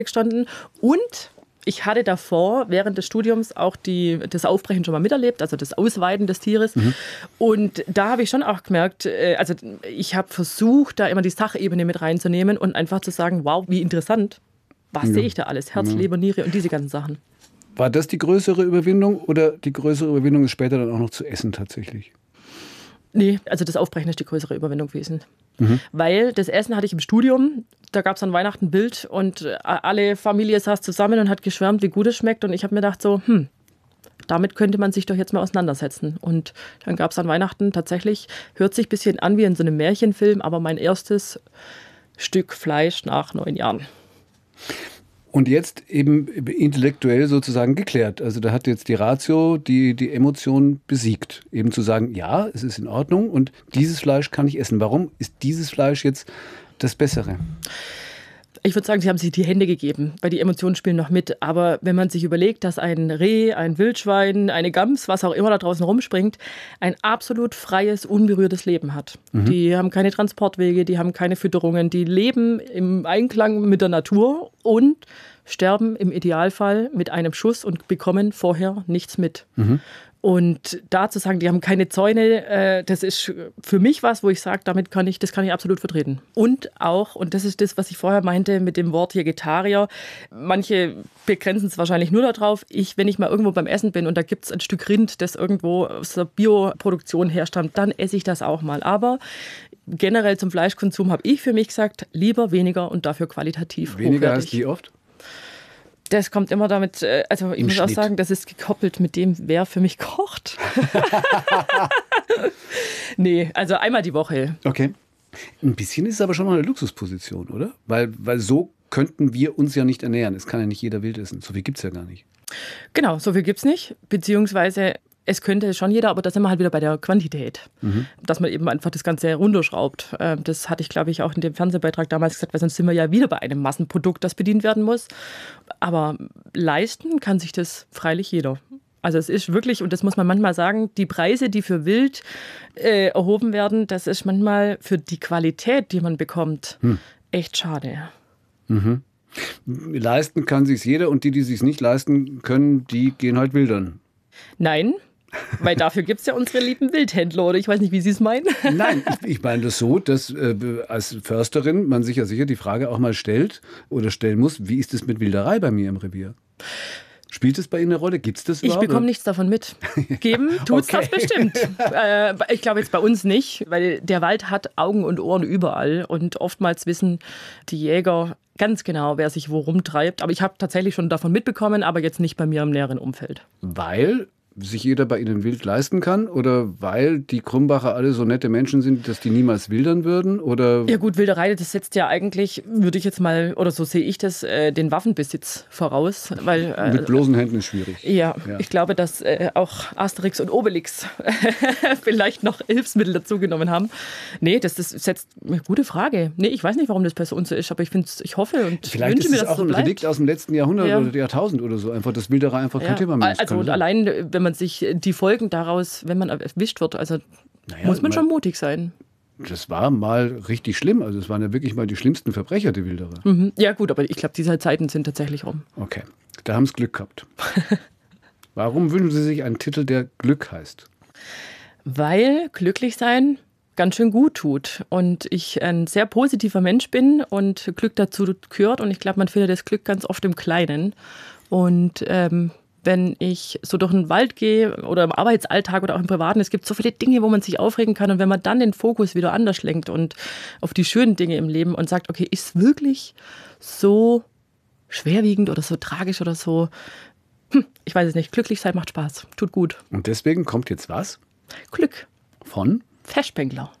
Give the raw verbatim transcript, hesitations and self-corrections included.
gestanden. Und ich hatte davor während des Studiums auch die, das Aufbrechen schon mal miterlebt, also das Ausweiden des Tieres. Mhm. Und da habe ich schon auch gemerkt, also ich habe versucht, da immer die Sachebene mit reinzunehmen und einfach zu sagen, wow, wie interessant. Was ja. sehe ich da alles? Herz, ja. Leber, Niere und diese ganzen Sachen. War das die größere Überwindung oder die größere Überwindung ist später dann auch noch zu essen tatsächlich? Nee, also das Aufbrechen ist die größere Überwindung gewesen. Mhm. Weil das Essen hatte ich im Studium, da gab es an Weihnachten ein Bild und alle Familie saß zusammen und hat geschwärmt, wie gut es schmeckt. Und ich habe mir gedacht so, hm, damit könnte man sich doch jetzt mal auseinandersetzen. Und dann gab es an Weihnachten tatsächlich, hört sich ein bisschen an wie in so einem Märchenfilm, aber mein erstes Stück Fleisch nach neun Jahren. Und jetzt eben intellektuell sozusagen geklärt. Also da hat jetzt die Ratio die, die Emotion besiegt. Eben zu sagen, ja, es ist in Ordnung und dieses Fleisch kann ich essen. Warum ist dieses Fleisch jetzt das Bessere? Ich würde sagen, sie haben sich die Hände gegeben, weil die Emotionen spielen noch mit. Aber wenn man sich überlegt, dass ein Reh, ein Wildschwein, eine Gams, was auch immer da draußen rumspringt, ein absolut freies, unberührtes Leben hat. Mhm. Die haben keine Transportwege, die haben keine Fütterungen, die leben im Einklang mit der Natur und sterben im Idealfall mit einem Schuss und bekommen vorher nichts mit. Mhm. Und da zu sagen, die haben keine Zäune, äh, das ist für mich was, wo ich sage, damit kann ich, das kann ich absolut vertreten. Und auch, und das ist das, was ich vorher meinte mit dem Wort Vegetarier, manche begrenzen es wahrscheinlich nur darauf, ich, wenn ich mal irgendwo beim Essen bin und da gibt es ein Stück Rind, das irgendwo aus der Bioproduktion herstammt, dann esse ich das auch mal. Aber generell zum Fleischkonsum habe ich für mich gesagt, lieber weniger und dafür qualitativ weniger hochwertig. Heißt wie oft? Das kommt immer damit, also ich Im muss Schnitt. auch sagen, das ist gekoppelt mit dem, wer für mich kocht. Nee, also einmal die Woche. Okay. Ein bisschen ist es aber schon noch eine Luxusposition, oder? Weil, weil so könnten wir uns ja nicht ernähren. Es kann ja nicht jeder wild essen. So viel gibt es ja gar nicht. Genau, so viel gibt es nicht. Beziehungsweise es könnte schon jeder, aber da sind wir halt wieder bei der Quantität. Mhm. Dass man eben einfach das Ganze runterschraubt. Das hatte ich, glaube ich, auch in dem Fernsehbeitrag damals gesagt, weil sonst sind wir ja wieder bei einem Massenprodukt, das bedient werden muss. Aber leisten kann sich das freilich jeder. Also es ist wirklich, und das muss man manchmal sagen, die Preise, die für Wild äh, erhoben werden, das ist manchmal für die Qualität, die man bekommt, hm. echt schade. Mhm. Leisten kann sich's jeder und die, die sich's nicht leisten können, die gehen halt wildern. Nein, weil dafür gibt es ja unsere lieben Wildhändler, oder ich weiß nicht, wie Sie es meinen. Nein, ich, ich meine das so, dass äh, als Försterin man sich ja sicher die Frage auch mal stellt oder stellen muss, wie ist es mit Wilderei bei mir im Revier? Spielt es bei Ihnen eine Rolle? Gibt es das überhaupt? Ich bekomme nichts davon mit. Geben tut's okay. Das bestimmt. Äh, ich glaube jetzt bei uns nicht, weil der Wald hat Augen und Ohren überall und oftmals wissen die Jäger ganz genau, wer sich wo rumtreibt. Aber ich habe tatsächlich schon davon mitbekommen, aber jetzt nicht bei mir im näheren Umfeld. Weil sich jeder bei Ihnen wild leisten kann oder weil die Krumbacher alle so nette Menschen sind, dass die niemals wildern würden? Oder? Ja gut, Wilderei, das setzt ja eigentlich, würde ich jetzt mal, oder so sehe ich das, äh, den Waffenbesitz voraus. Weil, äh, mit bloßen Händen ist schwierig. Ja, ja. Ich glaube, dass äh, auch Asterix und Obelix vielleicht noch Hilfsmittel dazugenommen haben. Nee, das, das setzt, gute Frage. Nee, ich weiß nicht, warum das bei uns so ist, aber ich, ich hoffe und vielleicht wünsche mir, dass es so bleibt. Vielleicht ist es auch ein Relikt aus dem letzten Jahrhundert ja. oder Jahrtausend oder so, einfach, dass Wilderei einfach ja. kein Thema mehr ist. Also und allein, wenn man sich die Folgen daraus, wenn man erwischt wird, also naja, muss man schon mutig sein. Das war mal richtig schlimm. Also es waren ja wirklich mal die schlimmsten Verbrecher, die Wilderer. Mhm. Ja gut, aber ich glaube, diese Zeiten sind tatsächlich rum. Okay, da haben Sie Glück gehabt. Warum wünschen Sie sich einen Titel, der Glück heißt? Weil glücklich sein ganz schön gut tut und ich ein sehr positiver Mensch bin und Glück dazu gehört und ich glaube, man findet das Glück ganz oft im Kleinen und ähm, wenn ich so durch den Wald gehe oder im Arbeitsalltag oder auch im Privaten, es gibt so viele Dinge, wo man sich aufregen kann und wenn man dann den Fokus wieder anders lenkt und auf die schönen Dinge im Leben und sagt, okay, ist es wirklich so schwerwiegend oder so tragisch oder so, hm, ich weiß es nicht, glücklich sein macht Spaß, tut gut. Und deswegen kommt jetzt was? Glück. Von? Feschbänkler.